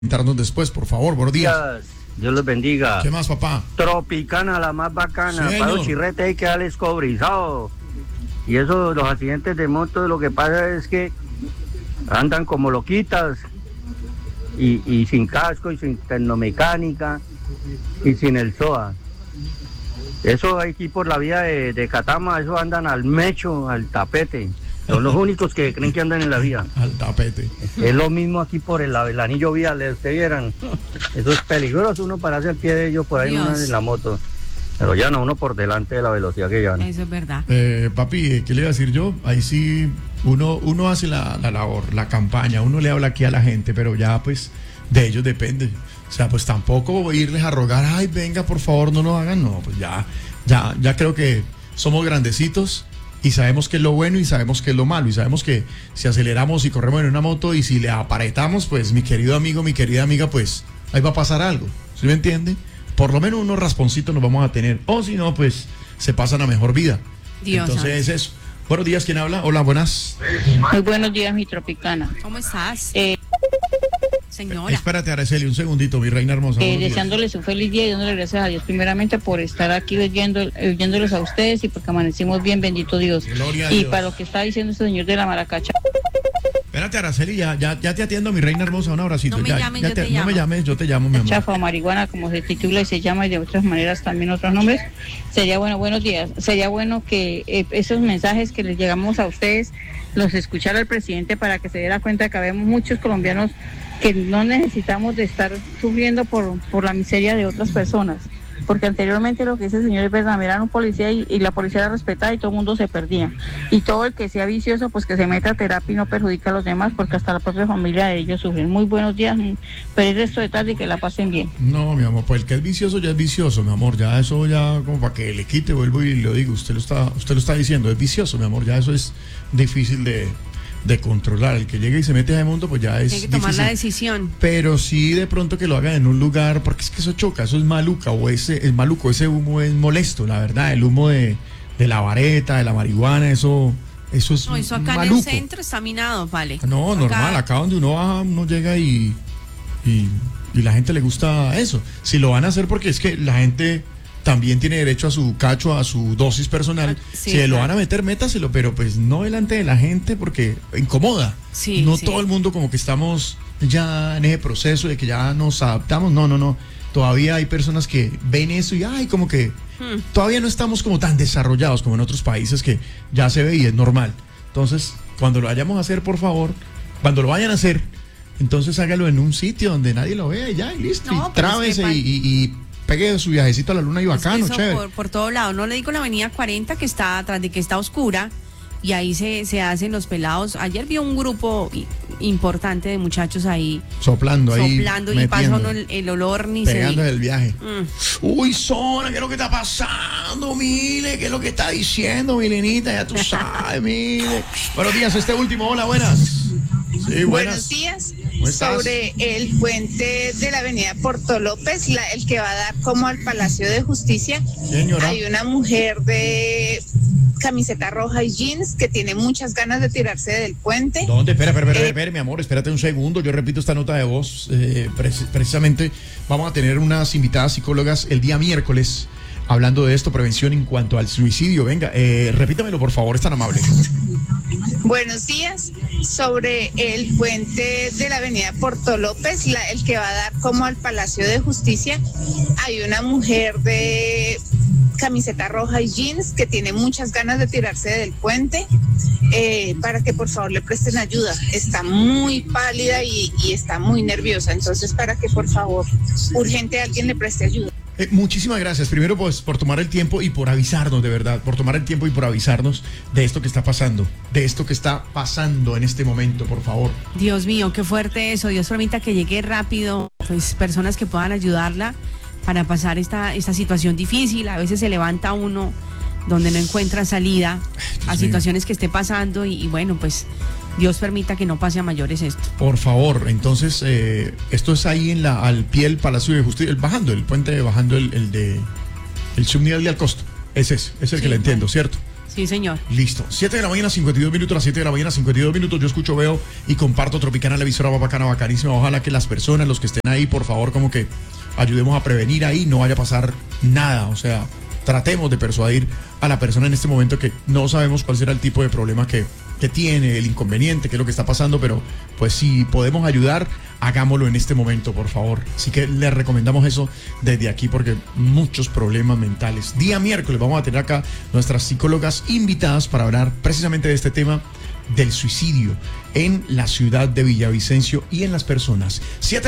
Darnos después, por favor, buenos días. Dios los bendiga. ¿Qué más, papá? Tropicana, la más bacana. Sí, para los señor. chirretes hay que darles cobrizado. Y eso, los accidentes de moto, lo que pasa es que andan como loquitas y sin casco y sin tecnomecánica y sin el SOA. Eso aquí por la vía de Catama, eso andan al mecho, al tapete. Son los únicos que creen que andan en la vía. Al tapete. Es lo mismo aquí por el anillo vial, ustedes vieran. Eso es peligroso, uno pararse al pie de ellos por ahí en la moto. Pero ya no, uno por delante de la velocidad que llevan. Eso es verdad. Papi, ¿qué le iba a decir yo? Ahí sí, uno hace la labor, la campaña, uno le habla aquí a la gente, pero ya pues de ellos depende. O sea, pues tampoco irles a rogar, ay, venga, por favor, no lo hagan. No, pues ya creo que somos grandecitos. Y sabemos qué es lo bueno y sabemos qué es lo malo. Y sabemos que si aceleramos y corremos en una moto y si le aparetamos, pues mi querido amigo, mi querida amiga, pues ahí va a pasar algo. ¿Sí me entiende? Por lo menos unos rasponcitos nos vamos a tener. O si no, pues se pasan a mejor vida. Dios, entonces es eso. Buenos días, ¿quién habla? Hola, buenas. Muy buenos días, mi tropicana. ¿Cómo estás? Señora. Espérate, Araceli, un segundito, mi reina hermosa. Deseándoles un feliz día y dándole gracias a Dios primeramente por estar aquí oyéndoles a ustedes y porque amanecimos bien, bendito Dios. Gloria a Y Dios. para lo que está diciendo este señor de la Maracacha. Espérate, Araceli, ya te atiendo, mi reina hermosa, un abracito. No me llames, yo te llamo. No me llames, yo te llamo, mi amor. Chafa o marihuana, como se titula y se llama, y de otras maneras también otros nombres. Sería bueno, buenos días. Sería bueno que esos mensajes que les llegamos a ustedes los escuchara el presidente para que se diera cuenta que habemos muchos colombianos que no necesitamos de estar sufriendo por la miseria de otras personas. Porque anteriormente lo que ese señor es verdad, miran un policía y la policía la respetaba y todo el mundo se perdía. Y todo el que sea vicioso, pues que se meta a terapia y no perjudica a los demás, porque hasta la propia familia de ellos sufren. Muy buenos días, feliz resto de tarde y que la pasen bien. No, mi amor, pues el que es vicioso ya es vicioso, mi amor, ya eso ya como para que le quite, vuelvo y lo digo, usted lo está diciendo, es vicioso, mi amor, ya eso es difícil de controlar. El que llegue y se mete a ese mundo, pues ya es Tiene que tomar difícil. la decisión. Pero sí de pronto que lo hagan en un lugar, porque es que eso choca, eso es maluca, o es maluco, ese humo es molesto, la verdad, el humo de la vareta, de la marihuana, eso es No, eso acá maluco. en el centro está minado, vale. No, normal, acá donde uno baja, uno llega y la gente le gusta eso. Si lo van a hacer porque es que la gente también tiene derecho a su cacho, a su dosis personal. Sí, si lo claro. van a meter, métaselo, pero pues no delante de la gente porque incomoda. Sí, no sí. todo el mundo como que estamos ya en ese proceso de que ya nos adaptamos. No. Todavía hay personas que ven eso y ay, como que todavía no estamos como tan desarrollados como en otros países que ya se ve y es normal. Entonces, cuando lo vayamos a hacer, por favor, cuando lo vayan a hacer, entonces hágalo en un sitio donde nadie lo vea y ya, y listo. No, y pero es trábese que y pegue su viajecito a la luna y bacano, Eso chévere. por todo lado. No le digo la avenida 40 que está atrás de que está oscura y ahí se hacen los pelados. Ayer vi un grupo importante de muchachos ahí Soplando ahí. soplando y pasa uno el olor ni se pegando ve. el viaje. Mm. Uy, Zona, ¿qué es lo que está pasando, Mile? ¿Qué es lo que está diciendo, Milenita? Ya tú sabes, Mile. Buenos días, este último, hola, buenas. Sí, Buenos buenas. días. ¿Cómo estás? Sobre el puente de la avenida Porto López, el que va a dar como al Palacio de Justicia, Señora. hay una mujer de camiseta roja y jeans que tiene muchas ganas de tirarse del puente. ¿Dónde? Espera, mi amor, espérate un segundo. Yo repito esta nota de voz. Precisamente vamos a tener unas invitadas psicólogas el día miércoles hablando de esto, prevención en cuanto al suicidio. Venga, repítamelo, por favor, es tan amable. Buenos días. Sobre el puente de la avenida Porto López, el que va a dar como al Palacio de Justicia, hay una mujer de camiseta roja y jeans que tiene muchas ganas de tirarse del puente, para que por favor le presten ayuda. Está muy pálida y está muy nerviosa, entonces para que por favor urgente alguien le preste ayuda. Muchísimas gracias. Primero, pues, por tomar el tiempo y por avisarnos, de verdad, por tomar el tiempo y por avisarnos de esto que está pasando, en este momento, por favor. Dios mío, qué fuerte eso. Dios permita que llegue rápido, pues personas que puedan ayudarla para pasar esta situación difícil. A veces se levanta uno donde no encuentra salida a situaciones que esté pasando y bueno, pues Dios permita que no pase a mayores esto. Por favor, entonces, esto es ahí al pie del Palacio de Justicia, bajando el puente, bajando el subnivel de Alcosto. Es el que le entiendo, ¿cierto? Sí, señor. Listo. 7 de la mañana, 52 minutos, las 7 de la mañana, 52 minutos. Yo escucho, veo y comparto Tropicana, la emisora bacana, bacanísima. Ojalá que las personas, los que estén ahí, por favor, como que ayudemos a prevenir ahí, no vaya a pasar nada. O sea, tratemos de persuadir a la persona en este momento que no sabemos cuál será el tipo de problema que tiene, el inconveniente, qué es lo que está pasando, pero pues si podemos ayudar, hagámoslo en este momento, por favor. Así que le recomendamos eso desde aquí porque muchos problemas mentales. Día miércoles vamos a tener acá nuestras psicólogas invitadas para hablar precisamente de este tema del suicidio en la ciudad de Villavicencio y en las personas. 7